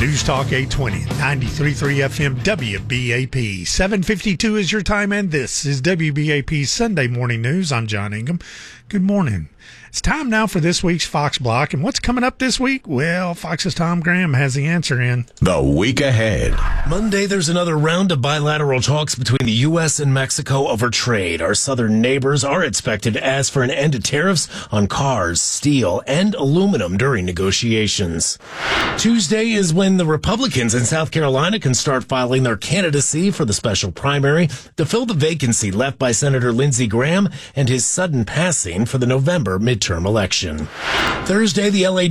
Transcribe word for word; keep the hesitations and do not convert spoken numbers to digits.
News Talk eight twenty, ninety-three point three F M, W B A P. seven fifty-two is your time, and this is W B A P Sunday Morning News. I'm John Ingham. Good morning. It's time now for this week's Fox Block. And what's coming up this week? Well, Fox's Tom Graham has the answer in. The week ahead. Monday, there's another round of bilateral talks between the U S and Mexico over trade. Our southern neighbors are expected to ask for an end to tariffs on cars, steel, and aluminum during negotiations. Tuesday is when the Republicans in South Carolina can start filing their candidacy for the special primary to fill the vacancy left by Senator Lindsey Graham and his sudden passing for the November midterm election. Thursday, the L A